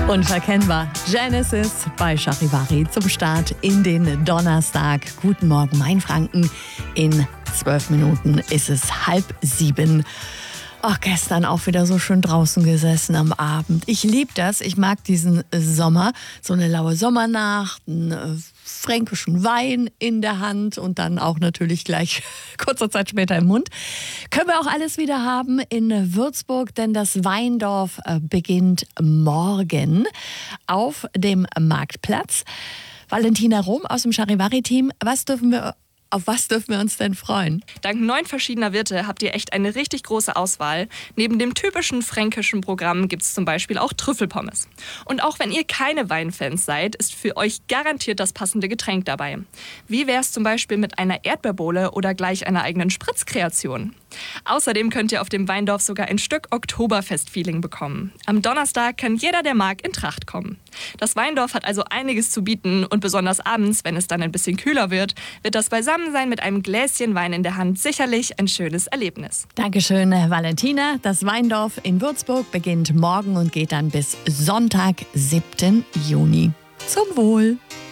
Unverkennbar. Genesis bei Charivari zum Start in den Donnerstag. Guten Morgen, Mainfranken. In 12 Minuten ist es 6:30. Ach, gestern auch wieder so schön draußen gesessen am Abend. Ich liebe das. Ich mag diesen Sommer. So eine laue Sommernacht, einen fränkischen Wein in der Hand und dann auch natürlich gleich kurzer Zeit später im Mund. Können wir auch alles wieder haben in Würzburg, denn das Weindorf beginnt morgen auf dem Marktplatz. Valentina Rohm aus dem Charivari-Team, auf was dürfen wir uns denn freuen? Dank 9 verschiedener Wirte habt ihr echt eine richtig große Auswahl. Neben dem typischen fränkischen Programm gibt es zum Beispiel auch Trüffelpommes. Und auch wenn ihr keine Weinfans seid, ist für euch garantiert das passende Getränk dabei. Wie wär's zum Beispiel mit einer Erdbeerbowle oder gleich einer eigenen Spritzkreation? Außerdem könnt ihr auf dem Weindorf sogar ein Stück Oktoberfest-Feeling bekommen. Am Donnerstag kann jeder, der mag, in Tracht kommen. Das Weindorf hat also einiges zu bieten und besonders abends, wenn es dann ein bisschen kühler wird das Beisammensein mit einem Gläschen Wein in der Hand sicherlich ein schönes Erlebnis. Dankeschön, Valentina. Das Weindorf in Würzburg beginnt morgen und geht dann bis Sonntag, 7. Juni. Zum Wohl!